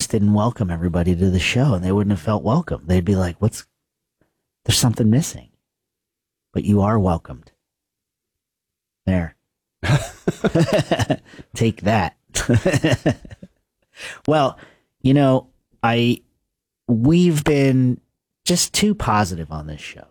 just didn't welcome everybody to the show, and they wouldn't have felt welcome. They'd be like, there's something missing. But you are welcomed. There. Take that. Well, we've been just too positive on this show.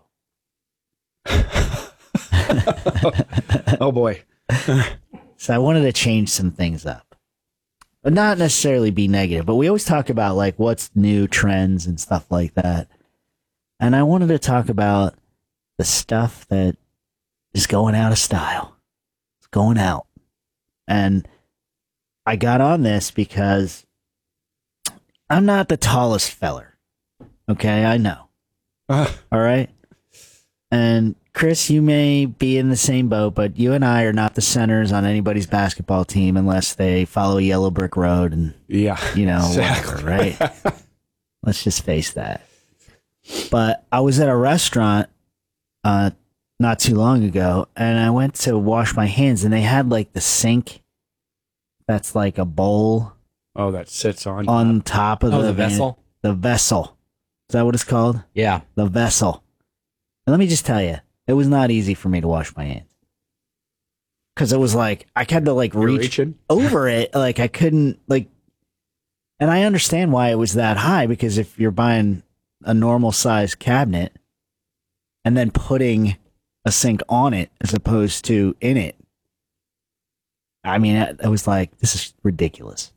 Oh boy. So I wanted to change some things up. But not necessarily be negative, but we always talk about like what's new trends and stuff like that. And I wanted to talk about the stuff that is going out of style. It's going out. And I got on this because I'm not the tallest feller. Okay, I know. All right. And Chris, you may be in the same boat, but you and I are not the centers on anybody's basketball team unless they follow Yellow Brick Road and, exactly. whatever, right? Let's just face that. But I was at a restaurant not too long ago, and I went to wash my hands, and they had like the sink that's like a bowl. Oh, that sits on top of the vessel. The vessel. Is that what it's called? Yeah. The vessel. And let me just tell you, it was not easy for me to wash my hands. Because it was like, I had to like reach over it. Like I couldn't like, and I understand why it was that high, because if you're buying a normal size cabinet and then putting a sink on it as opposed to in it, I mean, I was like, this is ridiculous.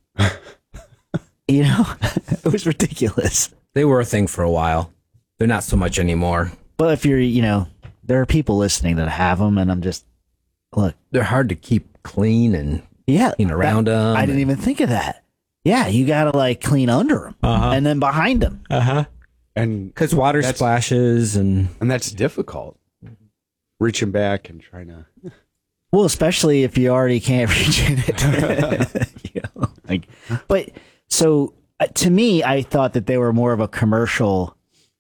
It was ridiculous. They were a thing for a while. They're not so much anymore. But if you're, there are people listening that have them, and I'm just, look. They're hard to keep clean and clean around them. I didn't even think of that. Yeah, you got to like clean under them and then behind them. And because water splashes and that's difficult. Reaching back and trying to. Well, especially if you already can't reach in it. But so to me, I thought that they were more of a commercial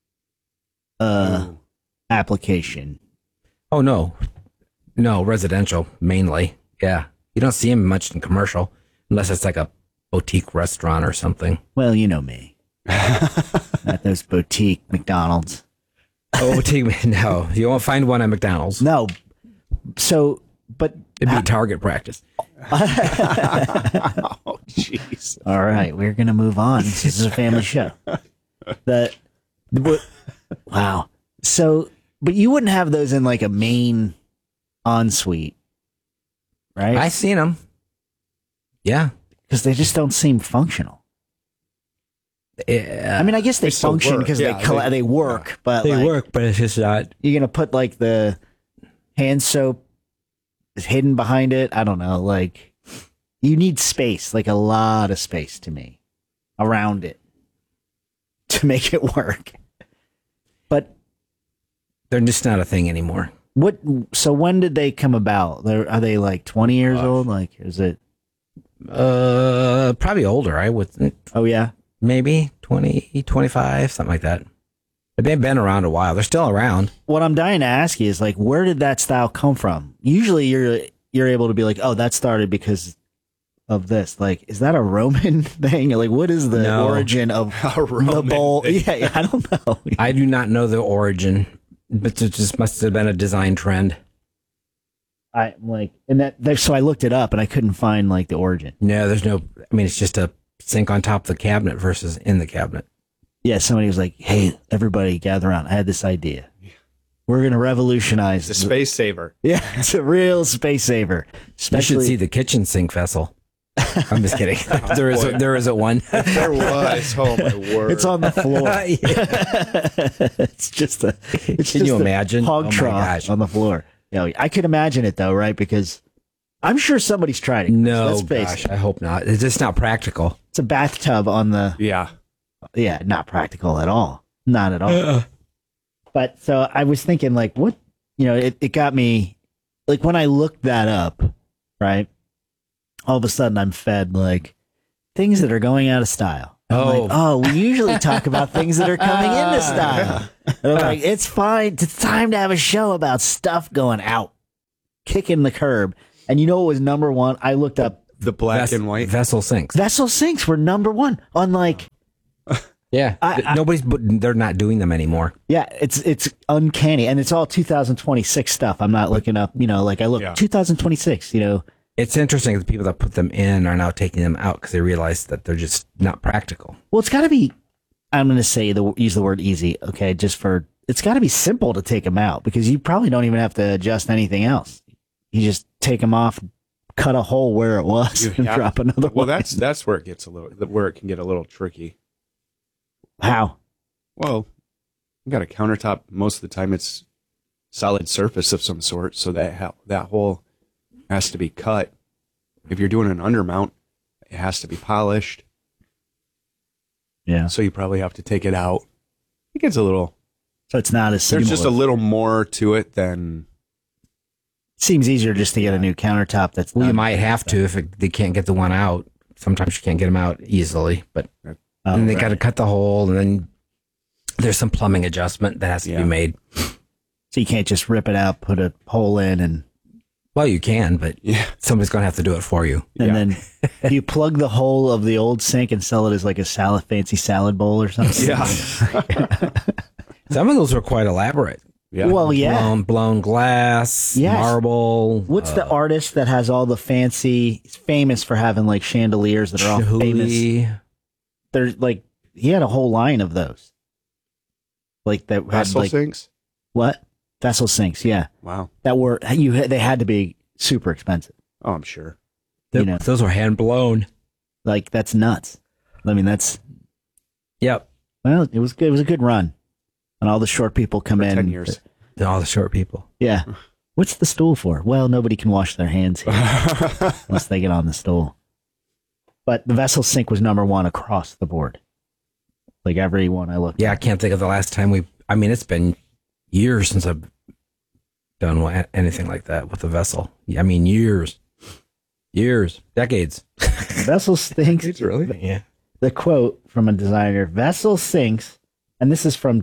application. Oh, no, residential mainly. Yeah. You don't see them much in commercial unless it's like a boutique restaurant or something. Well, you know me. Not those boutique McDonald's. Oh, boutique. No, you won't find one at McDonald's. No. So, but it'd be target practice. Oh, jeez. All right, we're gonna move on. This is a family show. Wow. So, but you wouldn't have those in like a main ensuite, right? I seen them. Yeah, because they just don't seem functional. I mean, I guess they function because they work, but they work, but it's just not. You're gonna put like the hand soap is hidden behind it. I don't know. Like you need space, like a lot of space to me around it to make it work. But they're just not a thing anymore. So when did they come about? Are they like 20 years old? Like, is it? Probably older. I would think. Oh yeah. Maybe 20, 25, something like that. They've been around a while. They're still around. What I'm dying to ask you is like, where did that style come from? Usually you're able to be like, oh, that started because of this. Like, is that a Roman thing? Like, what is the origin of the bowl? Yeah, I don't know. I do not know the origin, but it just must have been a design trend. So I looked it up and I couldn't find like the origin. No, there's no. I mean, it's just a sink on top of the cabinet versus in the cabinet. Yeah, somebody was like, hey, everybody gather around. I had this idea. We're going to revolutionize. The space saver. Yeah, it's a real space saver. You should see the kitchen sink vessel. I'm just kidding. There isn't one. There was. Oh, my word. It's on the floor. It's just a Can you imagine? Hog trough on the floor. Yeah, I could imagine it, though, right? Because I'm sure somebody's tried it. No, gosh, I hope not. It's just not practical. It's a bathtub on the... Yeah, not practical at all. Not at all. But so I was thinking, like, what? It got me... Like, when I looked that up, right? All of a sudden, I'm fed, like, things that are going out of style. We usually talk about things that are coming into style. And I'm like, it's fine. It's time to have a show about stuff going out. Kicking the curb. And you know what was number one? I looked up the black and white vessel sinks. Vessel sinks were number one on like Yeah. They're not doing them anymore. Yeah, it's uncanny, and it's all 2026 stuff. I'm not looking up, like I look 2026. It's interesting that the people that put them in are now taking them out because they realize that they're just not practical. Well, it's got to be. I'm going to say use the word easy, okay? It's got to be simple to take them out because you probably don't even have to adjust anything else. You just take them off, cut a hole where it was, and drop another one. Well, that's where it gets where it can get a little tricky. How? Well, you got a countertop. Most of the time, it's solid surface of some sort, so that hole has to be cut. If you're doing an undermount, it has to be polished. Yeah. So you probably have to take it out. It gets a little. So it's not as simple. There's just a little more to it than. Seems easier just to get a new countertop. Well, you might have to if they can't get the one out. Sometimes you can't get them out easily, but then they got to cut the hole, and then there's some plumbing adjustment that has to be made. So you can't just rip it out, put a hole in, and. Well, you can, but somebody's going to have to do it for you. And then you plug the hole of the old sink and sell it as like a fancy salad bowl or something. Yeah. Some of those are quite elaborate. Yeah. Well, yeah. Blown glass, marble. What's the artist that has all the fancy, famous for having like chandeliers that are all famous? There's like, he had a whole line of those. Like that Vessel sinks? What? Vessel sinks, yeah. Wow. They had to be super expensive. Oh, I'm sure. Those were hand blown. Like, that's nuts. I mean, Yep. Well, it was good. It was a good run. And all the short people come in. 10 years. All the short people. Yeah. What's the stool for? Well, nobody can wash their hands here unless they get on the stool. But the vessel sink was number one across the board. Like every one I looked at. I can't think of the last time it's been years since I've done anything like that with a vessel. I mean, years, decades. Vessel stinks. It's really? Yeah. The quote from a designer, vessel sinks, and this is from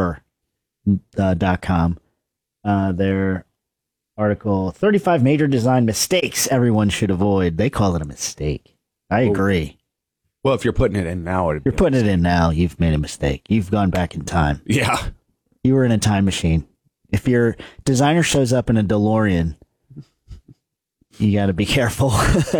decor.com. Their article, 35 major design mistakes everyone should avoid. They call it a mistake. I agree. Well, if you're putting it in now, you're putting it in now, you've made a mistake. You've gone back in time. Yeah. You were in a time machine. If your designer shows up in a DeLorean, you got to be careful.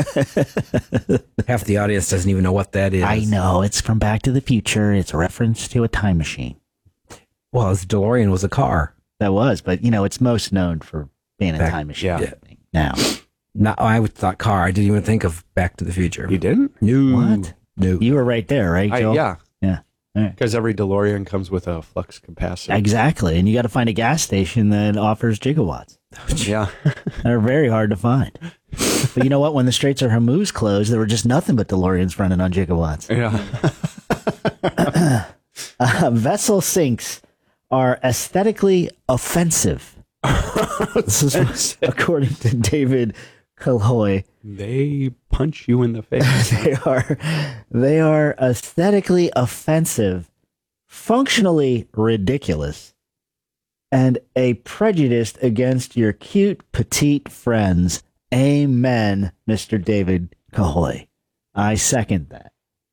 Half the audience doesn't even know what that is. I know. It's from Back to the Future. It's a reference to a time machine. Well, the DeLorean was a car. That was, but, it's most known for being a time machine. Yeah. Now. No, I thought car. I didn't even think of Back to the Future. You didn't? No. What? No. You were right there, right, Joel? Yeah. Yeah. Because every DeLorean comes with a flux capacitor. Exactly. And you got to find a gas station that offers gigawatts. Yeah. They're very hard to find. But you know what? When the Straits of Hormuz closed, there were just nothing but DeLoreans running on gigawatts. Yeah. Vessel sinks are aesthetically offensive. This is according to David Kalhoy. They punch you in the face. They are aesthetically offensive, functionally ridiculous, and a prejudice against your cute petite friends. Amen, Mr. David Kalhoy. I second that.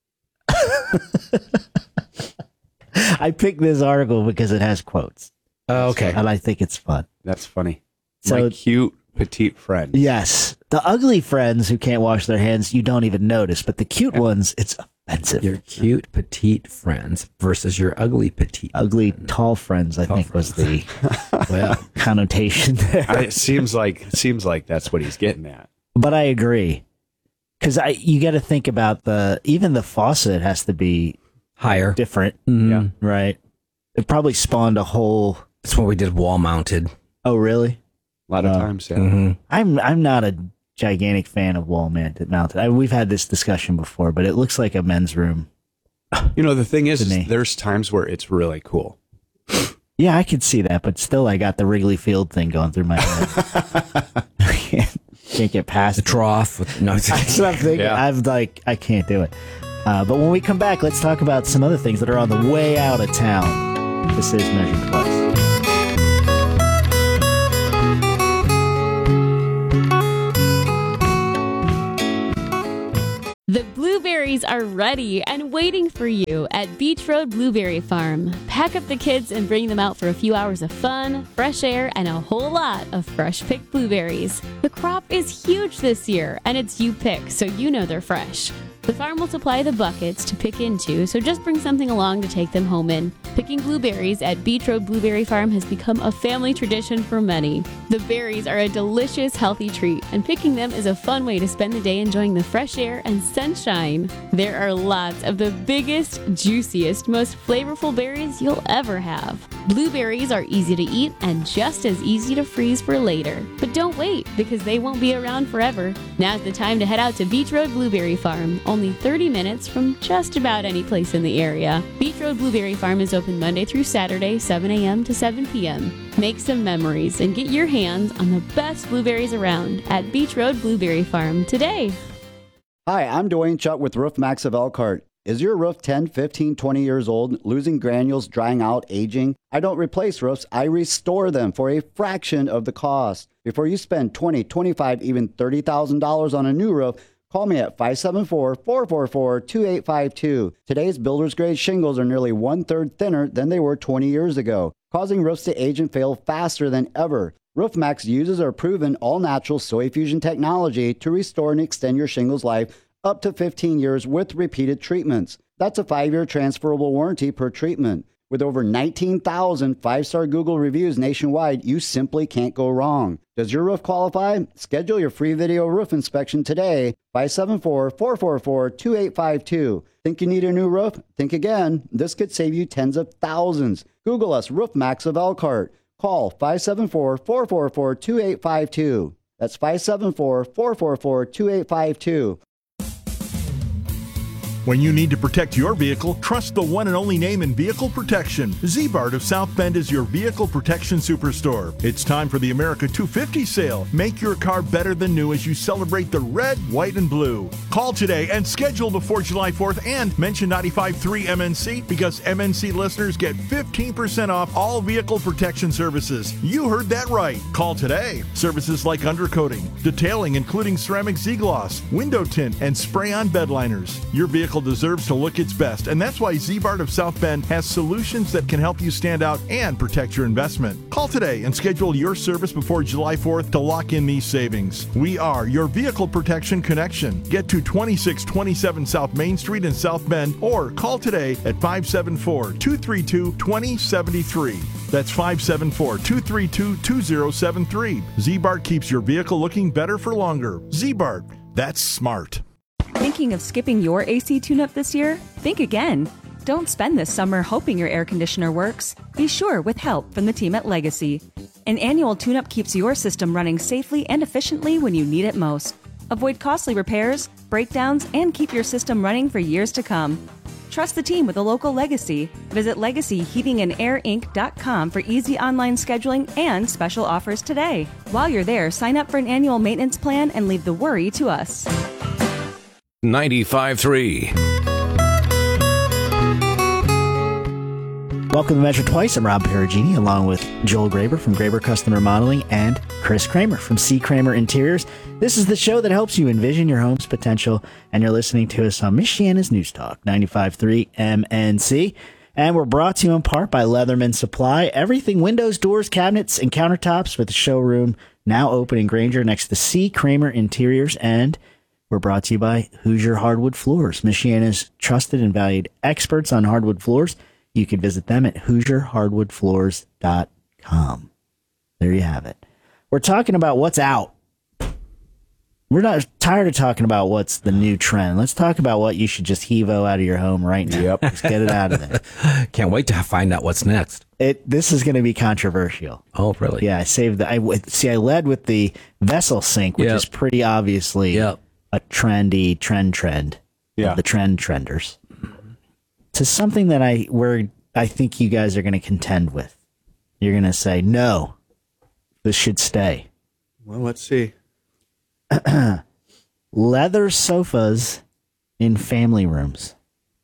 I picked this article because it has quotes. Oh, okay. And I think it's fun. That's funny. So, my cute petite friend. Yes. The ugly friends who can't wash their hands, you don't even notice. But the cute ones, it's offensive. Your cute petite friends versus your ugly petite. Ugly tall friends, I think, was the connotation there. It seems like that's what he's getting at. But I agree. Because you got to think about even the faucet has to be higher, different. Mm-hmm. Yeah. Right. It probably spawned a whole. That's what we did wall mounted. Oh, really? A lot of times, yeah. Mm-hmm. I'm not a gigantic fan of wall mounted. We've had this discussion before, but it looks like a men's room. The thing is there's times where it's really cool. Yeah, I could see that, but still, I got the Wrigley Field thing going through my head. Can't get past the trough. That's what I'm thinking. Yeah. I can't do it. But when we come back, let's talk about some other things that are on the way out of town. This is Measured Twice. The Blueberry Blueberries are ready and waiting for you at Beach Road Blueberry Farm. Pack up the kids and bring them out for a few hours of fun, fresh air, and a whole lot of fresh-picked blueberries. The crop is huge this year, and it's you pick, so you know they're fresh. The farm will supply the buckets to pick into, so just bring something along to take them home in. Picking blueberries at Beach Road Blueberry Farm has become a family tradition for many. The berries are a delicious, healthy treat, and picking them is a fun way to spend the day enjoying the fresh air and sunshine. There are lots of the biggest, juiciest, most flavorful berries you'll ever have. Blueberries are easy to eat and just as easy to freeze for later. But don't wait, because they won't be around forever. Now's the time to head out to Beach Road Blueberry Farm, only 30 minutes from just about any place in the area. Beach Road Blueberry Farm is open Monday through Saturday, 7 a.m. to 7 p.m. Make some memories and get your hands on the best blueberries around at Beach Road Blueberry Farm today. Hi, I'm Dwayne Chuck with Roof Max of Elkhart. Is your roof 10, 15, 20 years old, losing granules, drying out, aging? I don't replace roofs, I restore them for a fraction of the cost. Before you spend $20,000, $25,000, even $30,000 on a new roof, call me at 574-444-2852. Today's builder's grade shingles are nearly 1/3 thinner than they were 20 years ago, causing roofs to age and fail faster than ever. RoofMax uses our proven all-natural soil fusion technology to restore and extend your shingles life up to 15 years with repeated treatments. That's a 5-year transferable warranty per treatment. With over 19,000 5-star Google reviews nationwide, you simply can't go wrong. Does your roof qualify? Schedule your free video roof inspection today. 574-444-2852. Think you need a new roof? Think again. This could save you tens of thousands. Google us, Roof Max of Elkhart. Call 574-444-2852. That's 574-444-2852. When you need to protect your vehicle, trust the one and only name in vehicle protection. Z-Bart of South Bend is your vehicle protection superstore. It's time for the America 250 sale. Make your car better than new as you celebrate the red, white, and blue. Call today and schedule before July 4th and mention 95.3 MNC because MNC listeners get 15% off all vehicle protection services. You heard that right. Call today. Services like undercoating, detailing including ceramic Z-Gloss, window tint, and spray-on bed liners. Your vehicle deserves to look its best, and that's why Z-Bart of South Bend has solutions that can help you stand out and protect your investment. Call today and schedule your service before July 4th to lock in these savings. We are your vehicle protection connection. Get to 2627 South Main Street in South Bend or call today at 574-232-2073. That's 574-232-2073. Z-Bart keeps your vehicle looking better for longer. Z-Bart, that's smart. Thinking of skipping your AC tune-up this year? Think again. Don't spend this summer hoping your air conditioner works. Be sure with help from the team at Legacy. An annual tune-up keeps your system running safely and efficiently when you need it most. Avoid costly repairs, breakdowns, and keep your system running for years to come. Trust the team with a local Legacy. Visit LegacyHeatingandAirInc.com for easy online scheduling and special offers today. While you're there, sign up for an annual maintenance plan and leave the worry to us. 95.3. Welcome to Measure Twice. I'm Rob Perugini, along with Joel Graber from Graber Custom Remodeling and Chris Kramer from C. Kramer Interiors. This is the show that helps you envision your home's potential, and you're listening to us on Michiana's News Talk, 95.3 MNC. And we're brought to you in part by Leatherman Supply. Everything windows, doors, cabinets, and countertops with the showroom now open in Granger next to C. Kramer Interiors. And we're brought to you by Hoosier Hardwood Floors, Michiana's trusted and valued experts on hardwood floors. You can visit them at HoosierHardwoodFloors.com. There you have it. We're talking about what's out. We're not tired of talking about what's the new trend. Let's talk about what you should just heave-o out of your home right now. Yep. Just get it out of there. Can't wait to find out what's next. This is going to be controversial. Oh, really? Yeah, I led with the vessel sink, which is pretty obviously a trendy trend. Yeah. Of the trenders. To something that I think you guys are going to contend with. You're going to say, no, this should stay. Well, let's see. Leather sofas in family rooms.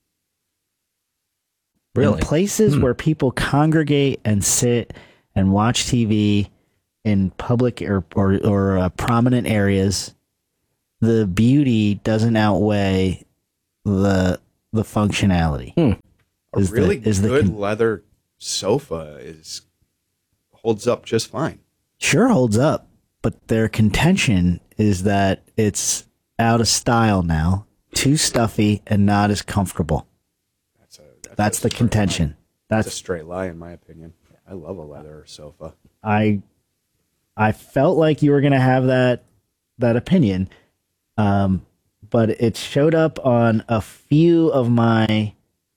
Really? In places where people congregate and sit and watch TV in public or prominent areas, the beauty doesn't outweigh the functionality. A really good leather sofa holds up just fine. Sure holds up, but their contention is that it's out of style now, too stuffy, and not as comfortable. That's the contention. That's a straight lie, in my opinion. I love a leather sofa. I felt like you were going to have that opinion, but it showed up on a few of my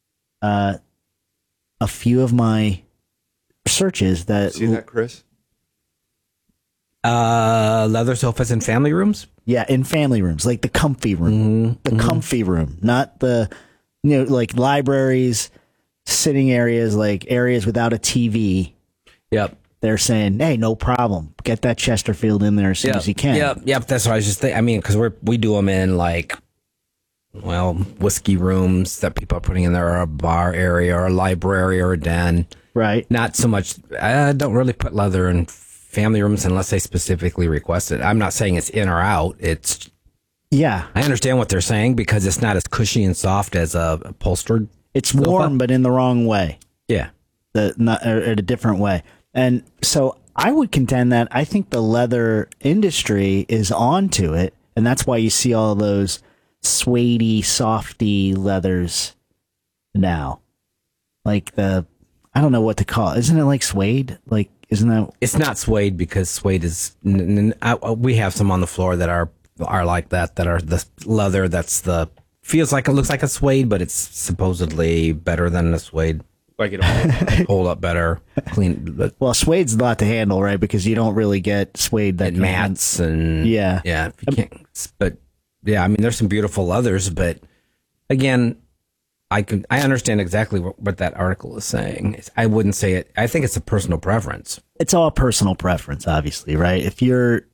searches. See that, Chris? Leather sofas in family rooms? Yeah, in family rooms, like the comfy room. Comfy room, not the, like libraries, sitting areas, like areas without a TV. Yep. They're saying, hey, no problem. Get that Chesterfield in there as soon as you can. Yep. That's what I was just thinking. I mean, because we do them in whiskey rooms that people are putting in there, or a bar area, or a library, or a den. Right. Not so much. I don't really put leather in family rooms unless they specifically request it. I'm not saying it's in or out. It's I understand what they're saying because it's not as cushy and soft as a upholstered. It's warm, but in the wrong way. Yeah. Not a different way. And so I would contend that I think the leather industry is onto it, and that's why you see all those suede-y, softy leathers now. Like I don't know what to call it. Isn't it like suede? Like, isn't that? It's not suede because suede is. We have some on the floor that are like that are the leather that's looks like a suede, but it's supposedly better than a suede. Like it hold up better, clean. But well, suede's a lot to handle, right? Because you don't really get suede that mats and yeah. If you can't, but yeah, I mean, there's some beautiful leathers, but again, I understand exactly what that article is saying. I wouldn't say it. I think it's a personal preference. It's all personal preference, obviously, right? If you're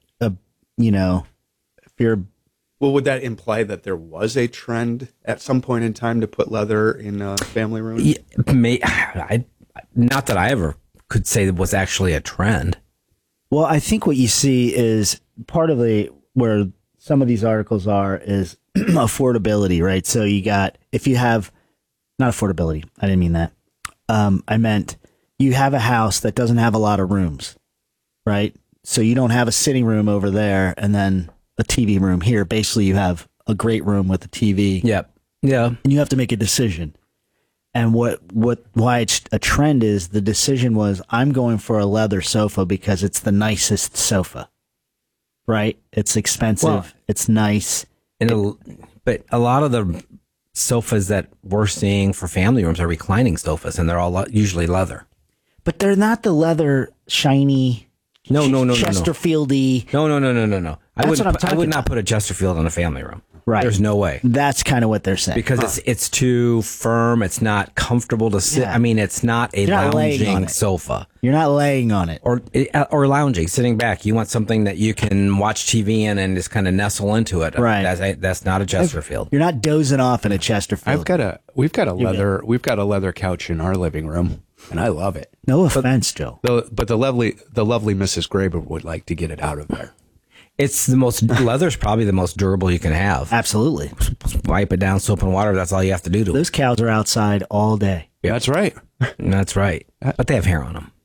well, would that imply that there was a trend at some point in time to put leather in family rooms? Yeah, not that I ever could say it was actually a trend. Well, I think what you see is part of where some of these articles are is affordability, right? So you got, if you have, not affordability, I didn't mean that. I meant you have a house that doesn't have a lot of rooms, right? So you don't have a sitting room over there and then a TV room here. Basically, you have a great room with a TV. Yep. Yeah. And you have to make a decision. And why it's a trend is the decision was, I'm going for a leather sofa because it's the nicest sofa, right? It's expensive. It's nice. But a lot of the sofas that we're seeing for family rooms are reclining sofas, and they're all usually leather. But they're not the leather shiny. No. Chesterfield-y. No. I would not put a Chesterfield in a family room. Right. There's no way. That's kind of what they're saying. Because it's too firm. It's not comfortable to sit. Yeah. I mean, it's not a lounging sofa. You're not laying on it. Or lounging, sitting back. You want something that you can watch TV in and just kind of nestle into it. Right. That's not a Chesterfield. You're not dozing off in a Chesterfield. We've got a leather couch in our living room, and I love it. No offense, Joe. But the lovely Mrs. Graber would like to get it out of there. It's leather's probably the most durable you can have. Absolutely. Wipe it down, soap and water. That's all you have to do to it. Those cows are outside all day. Yeah, that's right. That's right. But they have hair on them.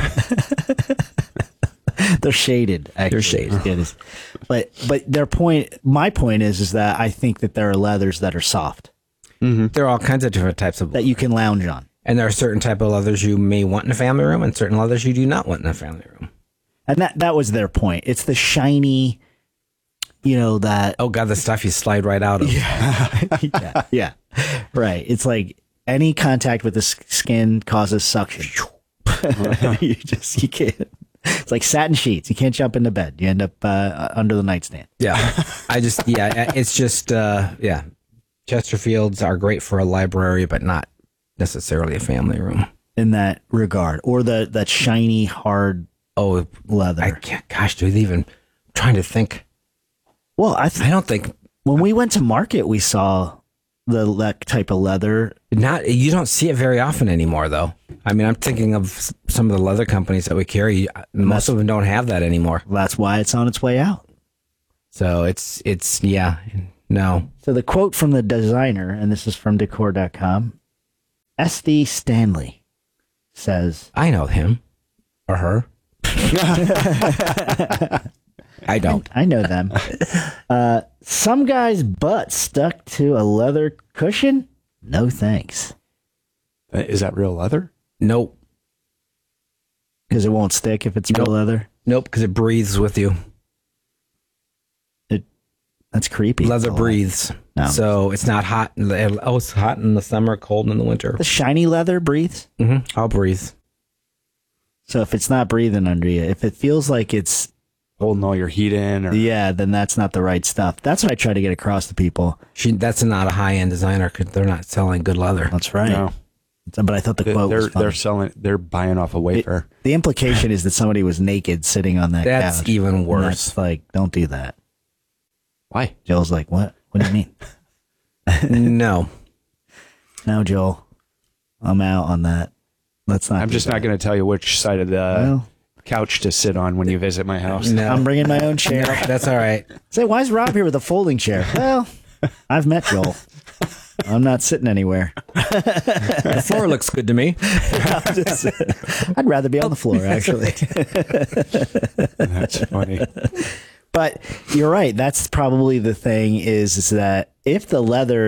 They're shaded. Actually. They're shaded. But my point is that I think that there are leathers that are soft. Mm-hmm. There are all kinds of different types of that you can lounge on. And there are certain type of leathers you may want in a family room, and certain leathers you do not want in a family room. And that was their point. It's the shiny, that. Oh God, the stuff you slide right out of. Yeah. Right. It's like any contact with the skin causes suction. You can't. It's like satin sheets. You can't jump into bed. You end up under the nightstand. Yeah. It's just, Chesterfields are great for a library, but not necessarily a family room. In that regard. Or that shiny, hard leather. I can't, gosh, do they even, I'm trying to think. Well, I don't think. When we went to market, we saw that type of leather. You don't see it very often anymore, though. I mean, I'm thinking of some of the leather companies that we carry. Most of them don't have that anymore. That's why it's on its way out. So it's No. So the quote from the designer, and this is from decor.com, SD Stanley says, I know him or her. I don't. I know them. Some guy's butt stuck to a leather cushion? No thanks. Is that real leather? Nope. Because it won't stick if it's real leather? Nope, because it breathes with you. That's creepy. Leather breathes. No. So it's not hot. It's hot in the summer, cold in the winter. The shiny leather breathes? Mm-hmm. I'll breathe. So if it's not breathing under you, if it feels like it's holding all your heat in, or then that's not the right stuff. That's what I try to get across to people. That's not a high-end designer because they're not selling good leather. That's right. No. But I thought the quote was funny. They're buying off a Wayfair. The implication is that somebody was naked sitting on that couch. That's even worse. That's like, don't do that. Why? Joel's like, what? What do you mean? No, Joel. I'm out on that. Let's not. I'm just not going to tell you which side of the couch to sit on when you visit my house. No. I'm bringing my own chair. No, that's all right. Say, why is Rob here with a folding chair? Well, I've met Joel. I'm not sitting anywhere. The floor looks good to me. I'd rather be on the floor, actually. That's funny. But you're right. That's probably the thing is that if the leather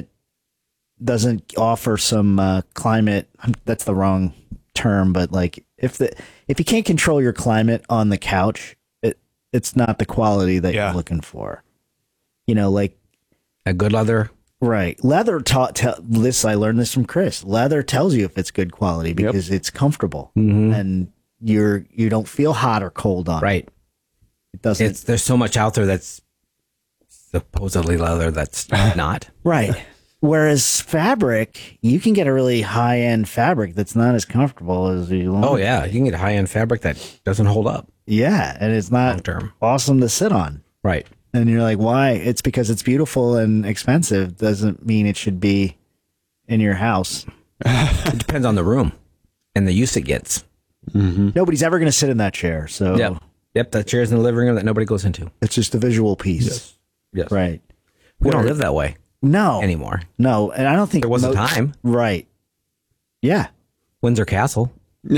doesn't offer some climate, that's the wrong term, but like if you can't control your climate on the couch, it's not the quality that you're looking for. Like a good leather. Right. Leather I learned this from Chris. Leather tells you if it's good quality because it's comfortable and you don't feel hot or cold on it. Right. It doesn't. There's so much out there that's supposedly leather that's not. Right. Whereas fabric, you can get a really high-end fabric that's not as comfortable as you want. Oh, yeah. You can get high-end fabric that doesn't hold up. Yeah, and it's not long-term. Awesome to sit on. Right. And you're like, why? It's because it's beautiful and expensive. Doesn't mean it should be in your house. It depends on the room and the use it gets. Mm-hmm. Nobody's ever going to sit in that chair. So Yep, that chair's in the living room that nobody goes into. It's just a visual piece. Yes. Right. We don't live that way. No. Anymore. No, and I don't think there was a time. Right. Yeah. Windsor Castle.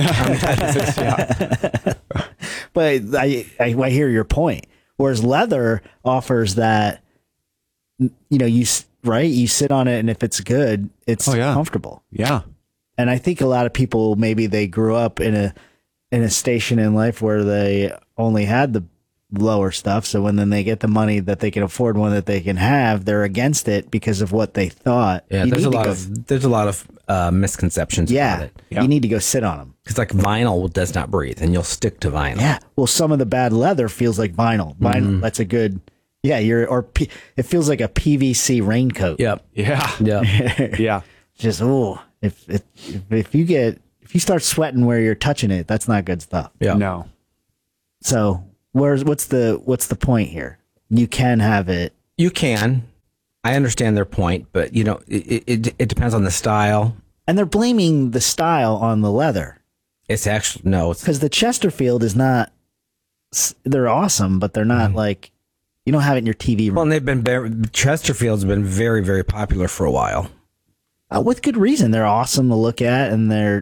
But I hear your point. Whereas leather offers that, you sit on it, and if it's good, it's comfortable. Yeah. And I think a lot of people, maybe they grew up in a station in life where they only had the lower stuff. So when then they get the money that they can afford one that they can have, they're against it because of what they thought. Yeah, there's a lot of misconceptions about it. You need to go sit on them. Because like vinyl does not breathe, and you'll stick to vinyl. Yeah. Well, some of the bad leather feels like vinyl. That's a good. Yeah, it feels like a PVC raincoat. Yep. Yeah. Yeah. Yeah. Just if you start sweating where you're touching it, that's not good stuff. Yeah. No. So what's the point here? You can have it. You can. I understand their point, but it depends on the style. And they're blaming the style on the leather. It's actually because the Chesterfield is not. They're awesome, but they're not like you don't have it in your TV room. Well, and they've been Chesterfield's been very, very popular for a while. With good reason. They're awesome to look at, and they're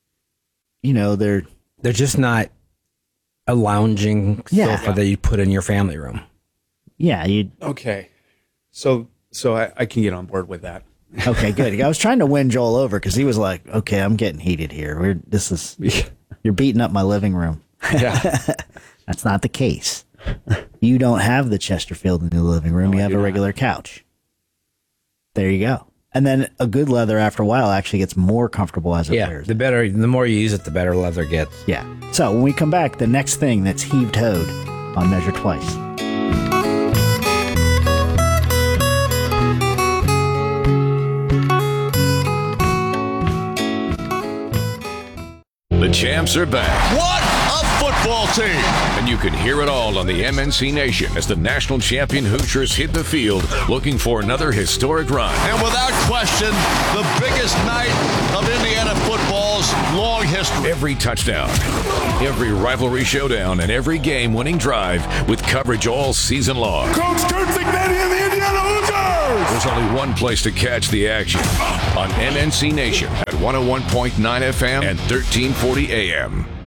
just not a lounging sofa that you put in your family room. Yeah. Okay. So I can get on board with that. Okay, good. I was trying to win Joel over because he was like, "Okay, I'm getting heated here. You're beating up my living room." Yeah, that's not the case. You don't have the Chesterfield in the living room. No, you have a regular couch. There you go. And then a good leather after a while actually gets more comfortable as it wears. The more you use it, the better leather gets. Yeah. So when we come back, the next thing that's heave-toed on Measure Twice. The champs are back. What a football team! And you can hear it all on the MNC Nation as the national champion Hoosiers hit the field looking for another historic run. And without question, the biggest night of Indiana football's long history. Every touchdown, every rivalry showdown, and every game-winning drive with coverage all season long. Coach Kurt Cignetti and the Indiana Hoosiers! There's only one place to catch the action on MNC Nation at 101.9 FM and 1340 AM.